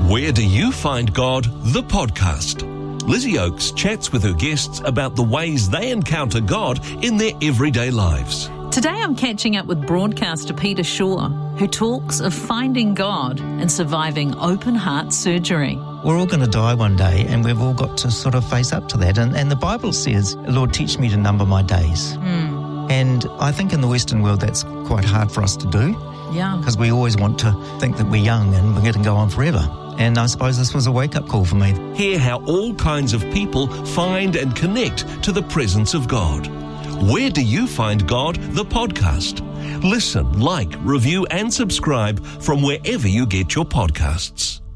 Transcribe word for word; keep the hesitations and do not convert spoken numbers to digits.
Where Do You Find God? The podcast. Lizzie Oakes chats with her guests about the ways they encounter God in their everyday lives. Today I'm catching up with broadcaster Peter Shaw, who talks of finding God and surviving open heart surgery. We're all going to die one day, and we've all got to sort of face up to that. And, and the Bible says, Lord, teach me to number my days. Mm. And I think in the Western world that's quite hard for us to do. Yeah. Because we always want to think that we're young and we're going to go on forever. And I suppose this was a wake-up call for me. Hear how all kinds of people find and connect to the presence of God. Where Do You Find God? The podcast. Listen, like, review and subscribe from wherever you get your podcasts.